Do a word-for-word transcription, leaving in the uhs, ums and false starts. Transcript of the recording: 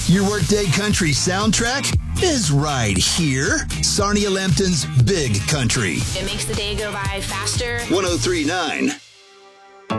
Your workday country soundtrack is right here. Sarnia Lambton's Big Country. It makes the day go by faster. one oh three point nine